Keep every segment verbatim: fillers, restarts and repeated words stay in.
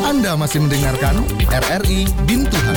Anda masih mendengarkan R R I Bintuhan.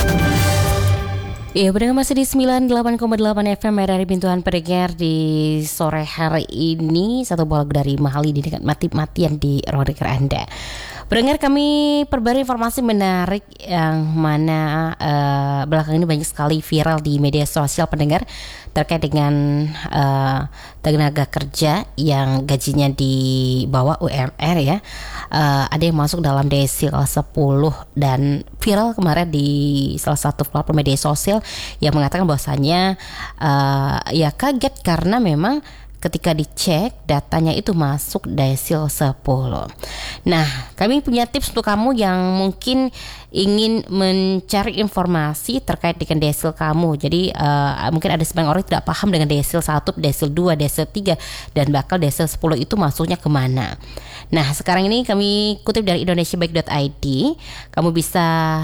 Iya, pendengar masih di sembilan puluh delapan koma delapan F M R R I Bintuhan pendengar di sore hari ini. Satu buah lagu dari Mahali di dekat mati-matian di ruang dengar Anda. Pendengar, kami perbarui informasi menarik yang mana uh, belakang ini banyak sekali viral di media sosial pendengar terkait dengan uh, tenaga kerja yang gajinya di bawah U M R ya. Uh, ada yang masuk dalam desil sepuluh dan viral kemarin di salah satu platform media sosial yang mengatakan bahwasanya uh, ya kaget karena memang ketika dicek datanya itu masuk desil sepuluh. Nah, kami punya tips untuk kamu yang mungkin ingin mencari informasi terkait dengan desil kamu. Jadi uh, mungkin ada sebagian orang tidak paham dengan desil satu, desil dua, desil tiga dan bakal desil sepuluh itu masuknya kemana. Nah, sekarang ini kami kutip dari indonesia baik dot i d. Kamu bisa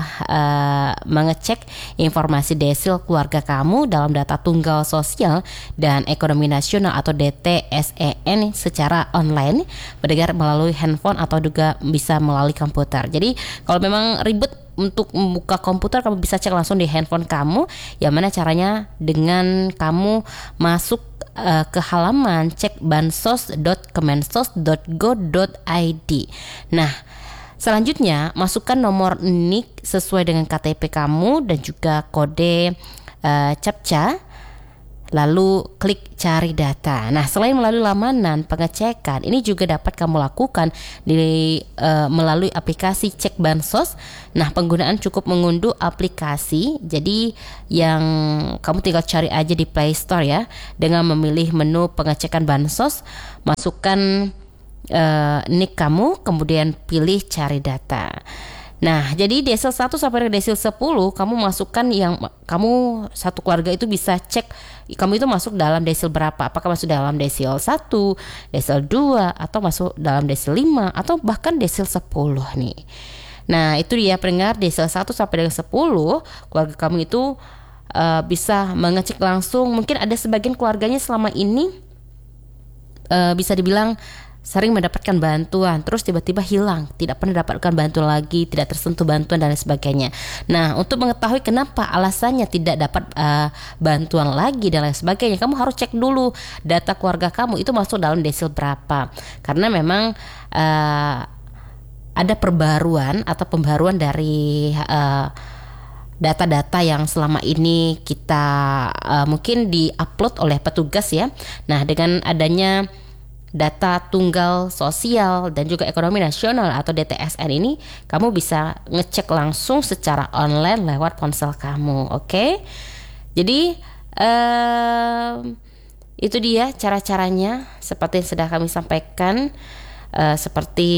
uh, mengecek informasi desil keluarga kamu dalam data tunggal sosial dan ekonomi nasional atau D T S E N secara online, mendengar melalui handphone atau juga bisa melalui komputer. Jadi kalau memang ribet untuk membuka komputer, kamu bisa cek langsung di handphone kamu. Yang mana caranya dengan kamu masuk uh, ke halaman cek bansos dot kemensos dot go dot i d. Nah, selanjutnya masukkan nomor N I K sesuai dengan K T P kamu dan juga kode uh, captcha. Lalu klik cari data. Nah, selain melalui laman pengecekan, ini juga dapat kamu lakukan di uh, melalui aplikasi Cek Bansos. Nah, penggunaan cukup mengunduh aplikasi. Jadi yang kamu tinggal cari aja di Play Store ya, dengan memilih menu pengecekan bansos, masukkan uh, N I K kamu, kemudian pilih cari data. Nah, jadi desil satu sampai desil sepuluh kamu masukkan yang kamu satu keluarga itu bisa cek kamu itu masuk dalam desil berapa. Apakah masuk dalam desil satu, desil dua, atau masuk dalam desil lima, atau bahkan desil sepuluh nih. Nah, itu dia pendengar, desil satu sampai dengan sepuluh keluarga kamu itu uh, bisa mengecek langsung. Mungkin ada sebagian keluarganya selama ini uh, bisa dibilang sering mendapatkan bantuan, terus tiba-tiba hilang, tidak pernah dapatkan bantuan lagi, tidak tersentuh bantuan dan lain sebagainya. Nah, untuk mengetahui kenapa alasannya tidak dapat uh, bantuan lagi dan lain sebagainya, kamu harus cek dulu data keluarga kamu itu masuk dalam desil berapa. Karena memang uh, ada perbaruan atau pembaruan dari uh, data-data yang selama ini kita uh, mungkin di-upload oleh petugas ya. Nah, dengan adanya data tunggal sosial dan juga ekonomi nasional atau D T S N ini, kamu bisa ngecek langsung secara online lewat ponsel kamu. Oke, okay? Jadi um, itu dia cara-caranya seperti yang sudah kami sampaikan. Uh, seperti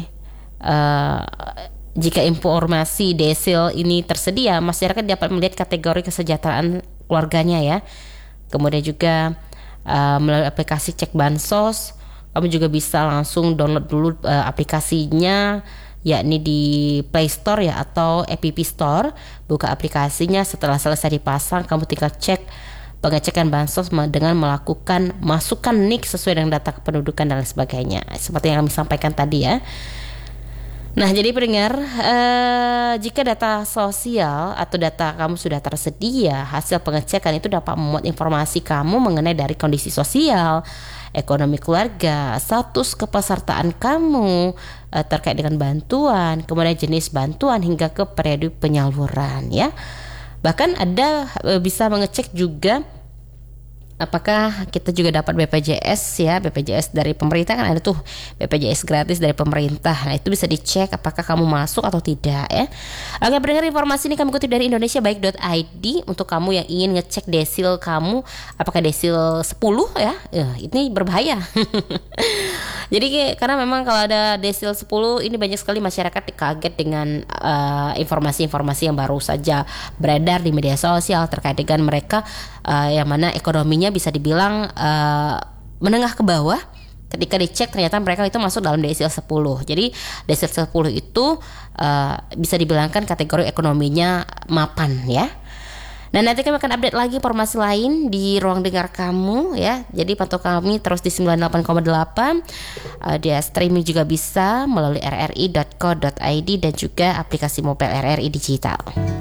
uh, jika informasi desil ini tersedia, masyarakat dapat melihat kategori kesejahteraan keluarganya ya. Kemudian juga uh, melalui aplikasi Cek Bansos, kamu juga bisa langsung download dulu uh, aplikasinya, yakni di Play Store ya atau App Store. Buka aplikasinya, setelah selesai dipasang, kamu tinggal cek pengecekan bansos dengan melakukan masukkan N I K sesuai dengan data kependudukan dan lain sebagainya. Seperti yang kami sampaikan tadi ya. Nah, jadi pendengar, eh, jika data sosial atau data kamu sudah tersedia, hasil pengecekan itu dapat memuat informasi kamu mengenai dari kondisi sosial, ekonomi keluarga, status kepesertaan kamu eh, terkait dengan bantuan, kemudian jenis bantuan hingga ke periode penyaluran ya. Bahkan ada eh, bisa mengecek juga apakah kita juga dapat B P J S ya, B P J S dari pemerintah kan ada tuh B P J S gratis dari pemerintah. Nah, itu bisa dicek apakah kamu masuk atau tidak ya. Oke, pendengar, informasi ini kami kutip dari indonesia baik dot i d untuk kamu yang ingin ngecek desil kamu apakah desil sepuluh ya. Ya, ini berbahaya. Jadi karena memang kalau ada desil sepuluh ini banyak sekali masyarakat kaget dengan uh, informasi-informasi yang baru saja beredar di media sosial terkait dengan mereka uh, yang mana ekonominya bisa dibilang uh, menengah ke bawah. Ketika dicek ternyata mereka itu masuk dalam desil sepuluh. Jadi desil sepuluh itu uh, bisa dibilangkan kategori ekonominya mapan ya. Nah, nanti kami akan update lagi informasi lain di ruang dengar kamu ya. Jadi pantau kami terus di sembilan puluh delapan koma delapan. Uh, dia streaming juga bisa melalui r r i dot co dot i d dan juga aplikasi mobile R R I Digital.